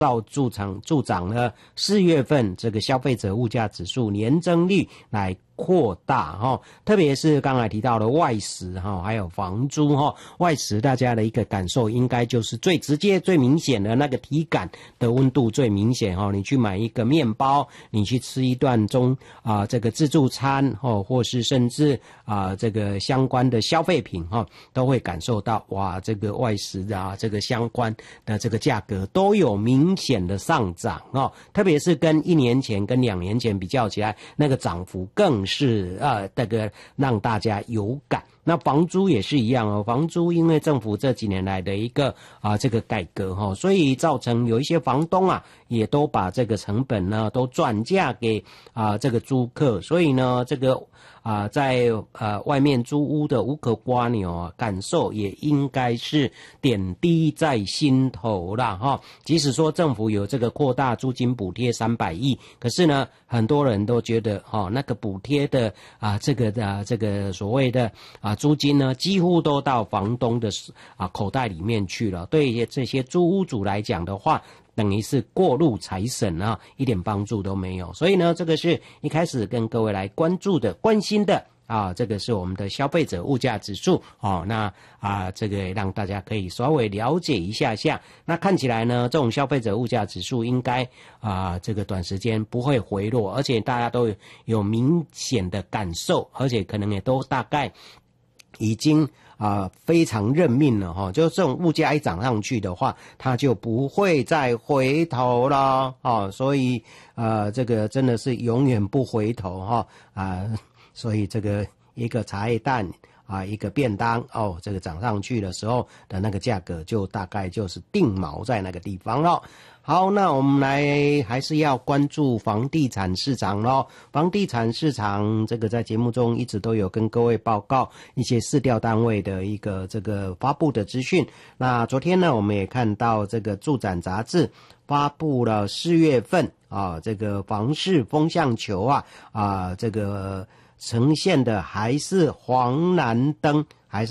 助长了4月份这个消费者物价指数年增率来扩大哈，特别是刚才提到的外食哈，还有房租哈。外食大家的一个感受应该就是最直接、最明显的那个体感的温度最明显哈。你去买一个面包，你去吃一段这个自助餐哈，或是甚至这个相关的消费品哈，都会感受到哇，这个外食这个相关的这个价格都有明显的上涨哦。特别是跟1年前、跟2年前比较起来，那个涨幅更是这个让大家有感。那房租也是一样哦，房租因为政府这几年来的一个这个改革哈，所以造成有一些房东也都把这个成本呢都转嫁给这个租客，所以呢这个在外面租屋的无可刮牛感受也应该是点滴在心头啦哈。即使说政府有这个扩大租金补贴300亿，可是呢很多人都觉得那个补贴的这个所谓的租金呢几乎都到房东的口袋里面去了，对这些租屋主来讲的话，等于是过路财神一点帮助都没有。所以呢这个是一开始跟各位来关注的关心的这个是我们的消费者物价指数那这个让大家可以稍微了解一下。那看起来呢这种消费者物价指数应该这个短时间不会回落，而且大家都有明显的感受，而且可能也都大概已经非常认命了哈，就这种物价一涨上去的话，它就不会再回头了所以这个真的是永远不回头所以这个一个茶叶蛋一个便当这个涨上去的时候的那个价格就大概就是定锚在那个地方了。好，那我们来还是要关注房地产市场咯。房地产市场这个在节目中一直都有跟各位报告一些市调单位的一个这个发布的资讯。那昨天呢我们也看到这个住展杂志发布了4月份这个房市风向球这个呈现的还是黄蓝灯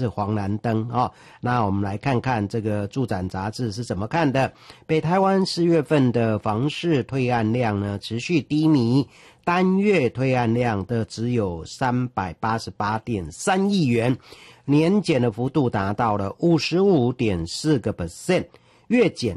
那我们来看看这个住展杂志是怎么看的。北台湾4月份的房市推案量呢持续低迷，单月推案量的只有 388.3 亿元，年减的幅度达到了 55.4%， 月减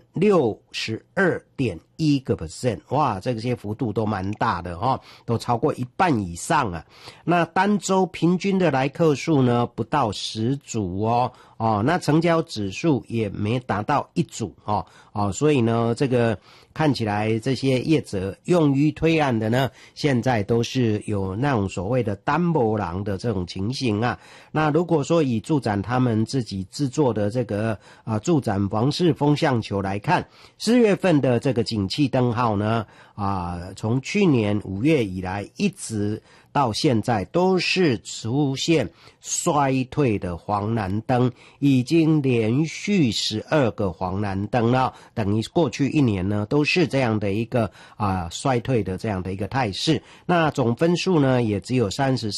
62.1%， 哇，这些幅度都蛮大的都超过一半以上那单周平均的来客数呢不到10组那成交指数也没达到1组所以呢这个看起来这些业者用于推案的呢现在都是有那种所谓的单薄狼的这种情形那如果说以住展他们自己制作的这个住展房市风向球来看，4月份的这个景气灯号呢从去年5月以来一直到现在都是出现衰退的黄蓝灯，已经连续12个黄蓝灯了，等于过去1年呢都是这样的一个衰退的这样的一个态势。那总分数呢也只有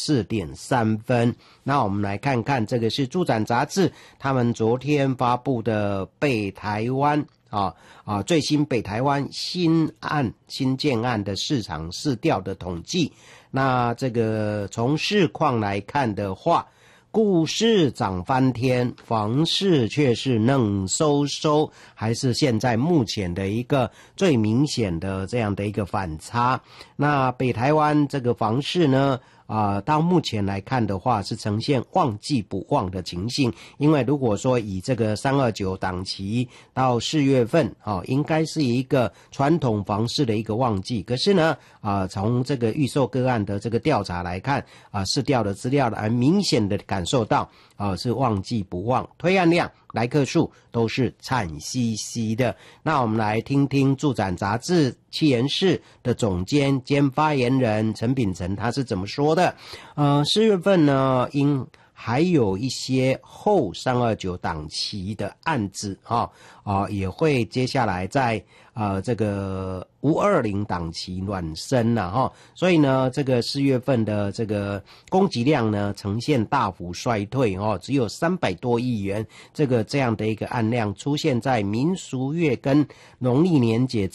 34.3 分。那我们来看看这个是住展杂志他们昨天发布的北台湾最新北台湾新建案的市场市调的统计。那这个从市况来看的话，股市涨翻天，房市却是冷收收，还是现在目前的一个最明显的这样的一个反差。那北台湾这个房市呢到目前来看的话是呈现旺季不旺的情形，因为如果说以这个329档期到4月份应该是一个传统房市的一个旺季，可是呢从这个预售个案的这个调查来看市调的资料很明显的感受到是旺季不旺，推案量来客数都是惨兮兮的。那我们来听听住展杂志企研室的总监兼发言人陈秉成他是怎么说的。4月份呢因还有一些后329档期的案子也会接下来在这个520档期暖身了哈，所以呢，这个4月份的这个供给量呢呈现大幅衰退哦，只有300多亿元，这样的一个案量出现在民俗月跟农历年节